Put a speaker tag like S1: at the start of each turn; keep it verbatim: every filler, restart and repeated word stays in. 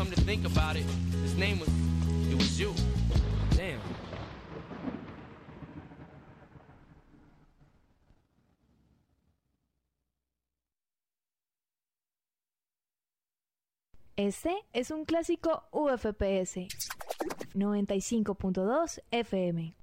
S1: come to think about it, his name was, it was you. Damn.
S2: Este es un clásico U F P S noventa y cinco punto dos F M.